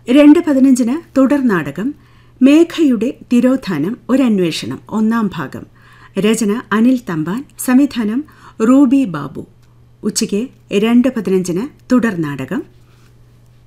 2:15 തുടർ നാടകം മേഘയുടെ തിരോധാനം ഒരന്വേഷണം 1-ാം ഭാഗം. രചന അനിൽ തമ്പാൻ. സംവിധാനം റൂബി ബാബു. ഉച്ചയ്ക്ക് 2:15 തുടർ നാടകം.